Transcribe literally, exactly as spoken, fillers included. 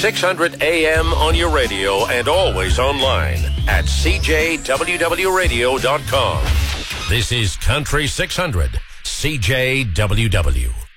six hundred A M on your radio and always online at C J W W radio dot com. This is Country six hundred, C J W W.